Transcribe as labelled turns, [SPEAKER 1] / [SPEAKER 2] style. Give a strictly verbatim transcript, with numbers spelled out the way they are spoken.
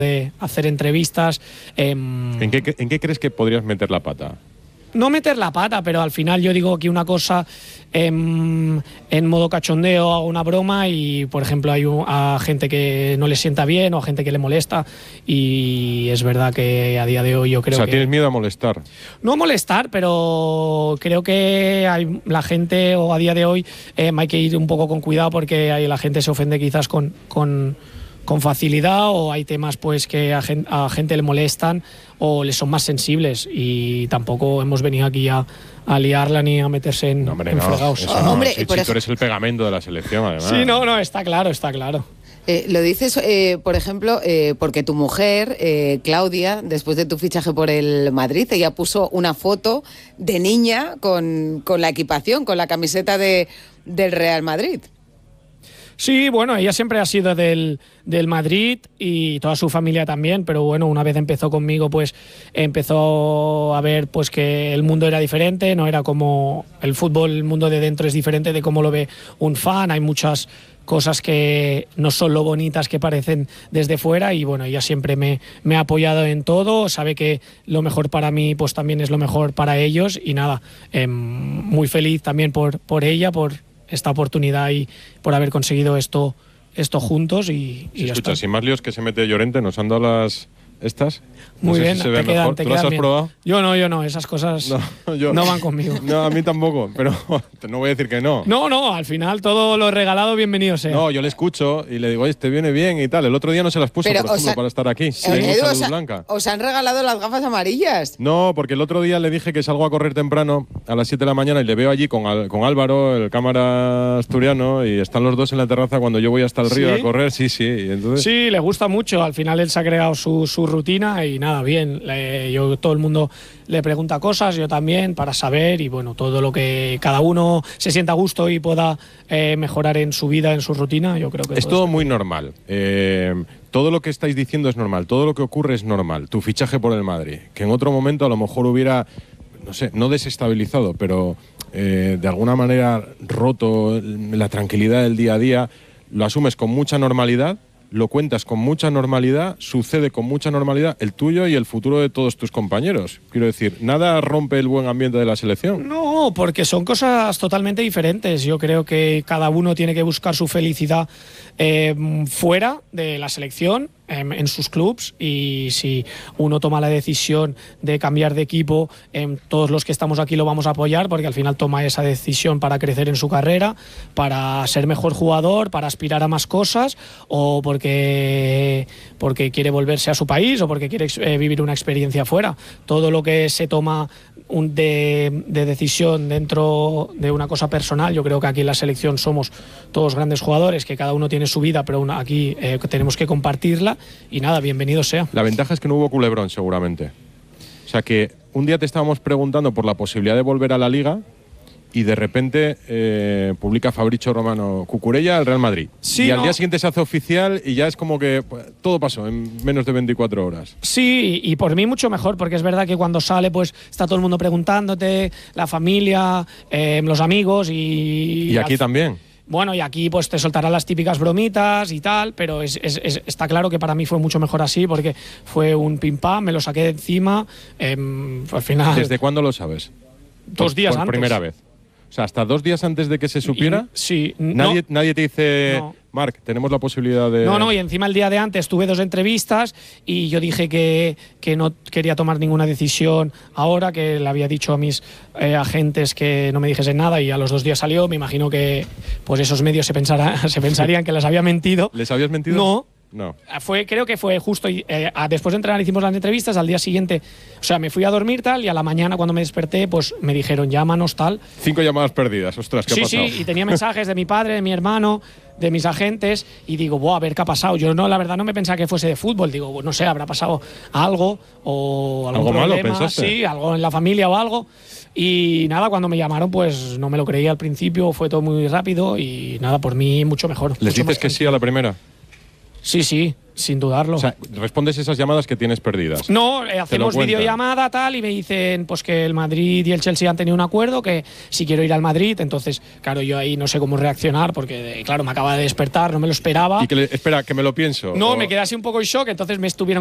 [SPEAKER 1] de hacer entrevistas. Eh,
[SPEAKER 2] ¿En qué, ¿En qué crees que podrías meter la pata?
[SPEAKER 1] No meter la pata, pero al final yo digo aquí una cosa en, en modo cachondeo, hago una broma y, por ejemplo, hay un, a gente que no le sienta bien o a gente que le molesta, y es verdad que a día de hoy yo creo que...
[SPEAKER 2] O sea, ¿tienes miedo a molestar?
[SPEAKER 1] No molestar, pero creo que hay la gente, o a día de hoy eh, hay que ir un poco con cuidado, porque hay, la gente se ofende quizás con... con con facilidad, o hay temas pues que a gente, a gente le molestan o le son más sensibles, y tampoco hemos venido aquí a, a liarla ni a meterse en,
[SPEAKER 2] no, hombre,
[SPEAKER 1] en
[SPEAKER 2] no,
[SPEAKER 1] fregados.
[SPEAKER 2] Eso no.
[SPEAKER 3] Hombre,
[SPEAKER 2] si,
[SPEAKER 3] por
[SPEAKER 2] si
[SPEAKER 3] ej-
[SPEAKER 2] tú eres el pegamento de la selección, además.
[SPEAKER 1] Sí, no, no, está claro, está claro.
[SPEAKER 3] Eh, lo dices, eh, por ejemplo, eh, porque tu mujer, eh, Claudia, después de tu fichaje por el Madrid, ella puso una foto de niña con, con la equipación, con la camiseta de, del Real Madrid.
[SPEAKER 1] Sí, bueno, ella siempre ha sido del, del Madrid y toda su familia también, pero bueno, una vez empezó conmigo, pues empezó a ver pues que el mundo era diferente, no era como el fútbol, el mundo de dentro es diferente de cómo lo ve un fan, hay muchas cosas que no son lo bonitas que parecen desde fuera, y bueno, ella siempre me, me ha apoyado en todo, sabe que lo mejor para mí pues también es lo mejor para ellos, y nada, eh, muy feliz también por, por ella, por esta oportunidad y por haber conseguido esto, esto juntos, y, y
[SPEAKER 2] Si
[SPEAKER 1] ya
[SPEAKER 2] escucha,
[SPEAKER 1] está.
[SPEAKER 2] sin más líos que se mete Llorente, nos han dado las estas. No
[SPEAKER 1] Muy
[SPEAKER 2] sé
[SPEAKER 1] bien,
[SPEAKER 2] si se ve
[SPEAKER 1] te quedan,
[SPEAKER 2] mejor.
[SPEAKER 1] te
[SPEAKER 2] ¿Tú las
[SPEAKER 1] quedan
[SPEAKER 2] has
[SPEAKER 1] bien.
[SPEAKER 2] probado?
[SPEAKER 1] Yo no, yo no, esas cosas
[SPEAKER 2] No, yo,
[SPEAKER 1] no van conmigo.
[SPEAKER 2] No, a mí tampoco, pero no voy a decir que no.
[SPEAKER 1] No, no, al final todo lo regalado, bienvenido sea.
[SPEAKER 2] No, yo le escucho y le digo, oye, te viene bien y tal. El otro día no se las puse,
[SPEAKER 3] Pero,
[SPEAKER 2] por
[SPEAKER 3] o
[SPEAKER 2] ejemplo,
[SPEAKER 3] sea,
[SPEAKER 2] para estar aquí.
[SPEAKER 3] Eh,
[SPEAKER 2] Tengo
[SPEAKER 3] Edu,
[SPEAKER 2] salud
[SPEAKER 3] os, ha-
[SPEAKER 2] blanca.
[SPEAKER 3] os han regalado las gafas amarillas.
[SPEAKER 2] No, porque el otro día le dije que salgo a correr temprano a las siete de la mañana y le veo allí con, Al- con Álvaro, el cámara asturiano, y están los dos en la terraza cuando yo voy hasta el río
[SPEAKER 1] ¿Sí?
[SPEAKER 2] a correr. Sí, sí. Y entonces,
[SPEAKER 1] Sí, le gusta mucho. Al final él se ha creado su, su rutina y nada, bien. Le- yo, todo el mundo le pregunta cosas, yo también, para saber, y bueno, todo lo que cada uno se sienta a gusto y pueda eh, mejorar en su vida, en su rutina, yo creo que
[SPEAKER 2] es todo muy normal. Eh, todo lo que estáis diciendo es normal. Todo lo que ocurre es normal. Tu fichaje por el Madrid, que en otro momento a lo mejor hubiera, no sé, no desestabilizado, pero eh, de alguna manera roto la tranquilidad del día a día, lo asumes con mucha normalidad, lo cuentas con mucha normalidad, sucede con mucha normalidad el tuyo y el futuro de todos tus compañeros. Quiero decir, nada rompe el buen ambiente de la selección.
[SPEAKER 1] No, porque son cosas totalmente diferentes. Yo creo que cada uno tiene que buscar su felicidad eh, fuera de la selección, eh, en sus clubs, y si uno toma la decisión de cambiar de equipo, eh, todos los que estamos aquí lo vamos a apoyar, porque al final toma esa decisión para crecer en su carrera, para ser mejor jugador, para aspirar a más cosas, o porque, porque quiere volverse a su país, o porque quiere eh, vivir una experiencia fuera. Todo lo que se toma un de, de decisión dentro de una cosa personal, yo creo que aquí en la selección somos todos grandes jugadores, que cada uno tiene su vida, pero una, aquí eh, tenemos que compartirla, y nada, bienvenido sea.
[SPEAKER 2] La ventaja es que no hubo culebrón, seguramente. O sea que un día te estábamos preguntando por la posibilidad de volver a la Liga y de repente eh, publica Fabrizio Romano Cucurella al Real Madrid.
[SPEAKER 1] Sí,
[SPEAKER 2] y al
[SPEAKER 1] no.
[SPEAKER 2] día siguiente se hace oficial y ya es como que pues, todo pasó en menos de veinticuatro horas.
[SPEAKER 1] Sí, y por mí mucho mejor, porque es verdad que cuando sale pues está todo el mundo preguntándote, la familia, eh, los amigos, y...
[SPEAKER 2] Y aquí
[SPEAKER 1] al-
[SPEAKER 2] también.
[SPEAKER 1] Bueno, y aquí pues te soltarán las típicas bromitas y tal, pero es, es- es- está claro que para mí fue mucho mejor así, porque fue un pim pam, me lo saqué de encima, em, al final...
[SPEAKER 2] ¿Desde cuándo lo sabes?
[SPEAKER 1] Dos
[SPEAKER 2] Por-
[SPEAKER 1] días
[SPEAKER 2] por
[SPEAKER 1] antes.
[SPEAKER 2] primera vez. O sea, hasta dos días antes de que se supiera.
[SPEAKER 1] Y- sí,
[SPEAKER 2] Nadie,
[SPEAKER 1] no.
[SPEAKER 2] nadie te dice,
[SPEAKER 1] No.
[SPEAKER 2] Marc, tenemos la posibilidad de.
[SPEAKER 1] No, no, y encima el día de antes tuve dos entrevistas y yo dije que, que no quería tomar ninguna decisión ahora, que le había dicho a mis eh, agentes que no me dijesen nada, y a los dos días salió. Me imagino que pues esos medios se, pensará, se pensarían que les había mentido.
[SPEAKER 2] ¿Les habías mentido?
[SPEAKER 1] No.
[SPEAKER 2] No.
[SPEAKER 1] Fue, creo que fue justo eh, a- después de entrenar hicimos las entrevistas, al día siguiente, o sea, me fui a dormir tal, y a la mañana cuando me desperté pues me dijeron llámanos tal.
[SPEAKER 2] Cinco llamadas perdidas, ostras, ¿qué
[SPEAKER 1] Sí,
[SPEAKER 2] ha pasado?
[SPEAKER 1] sí, y tenía mensajes de mi padre, de mi hermano, de mis agentes, y digo, buah, a ver qué ha pasado. Yo no, la verdad no me pensaba que fuese de fútbol, digo, no sé, habrá pasado algo o algún
[SPEAKER 2] ¿Algo malo,
[SPEAKER 1] problema,
[SPEAKER 2] pensaste?
[SPEAKER 1] sí, algo en la familia o algo. Y nada, cuando me llamaron pues no me lo creía al principio, fue todo muy rápido, y nada, por mí mucho mejor.
[SPEAKER 2] ¿Les
[SPEAKER 1] mucho
[SPEAKER 2] dices
[SPEAKER 1] más
[SPEAKER 2] que sí a la primera?
[SPEAKER 1] Sí, sí, sin dudarlo.
[SPEAKER 2] O sea, respondes esas llamadas que tienes perdidas.
[SPEAKER 1] No, eh, hacemos
[SPEAKER 2] cuentan.
[SPEAKER 1] videollamada tal y me dicen pues que el Madrid y el Chelsea han tenido un acuerdo, que si quiero ir al Madrid, entonces, claro, yo ahí no sé cómo reaccionar porque, claro, me acaba de despertar, no me lo esperaba.
[SPEAKER 2] Y que le, espera, que me lo pienso.
[SPEAKER 1] No,
[SPEAKER 2] o...
[SPEAKER 1] me quedé así un poco en shock, entonces me estuvieron